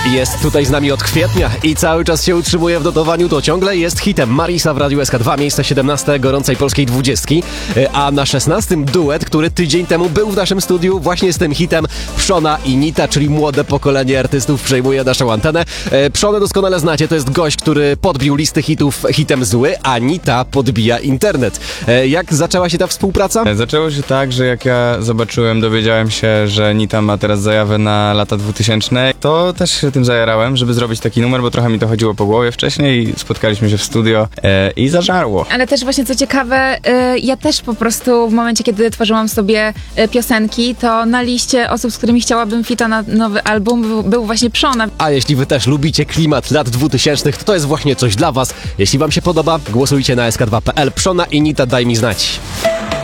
Jest tutaj z nami od kwietnia i cały czas się utrzymuje w notowaniu, to ciągle jest hitem. Marisa w Radiu SK2, miejsce 17 gorącej polskiej 20, a na 16 duet, który tydzień temu był w naszym studiu właśnie z tym hitem. Pszona i Nita, czyli młode pokolenie artystów przejmuje naszą antenę. Pszonę doskonale znacie, to jest gość, który podbił listy hitów hitem Zły, a Nita podbija internet. Jak zaczęła się ta współpraca? Zaczęło się tak, że jak ja zobaczyłem, dowiedziałem się, że Nita ma teraz zajawę na lata 2000, to też się tym zajarałem, żeby zrobić taki numer, bo trochę mi to chodziło po głowie wcześniej. Spotkaliśmy się w studio i zażarło. Ale też właśnie co ciekawe, ja też po prostu w momencie, kiedy tworzyłam sobie piosenki, to na liście osób, z którymi chciałabym fita na nowy album był właśnie Pszona. A jeśli wy też lubicie klimat lat 2000, to jest właśnie coś dla was. Jeśli wam się podoba, głosujcie na sk2.pl. Pszona i Nita, daj mi znać.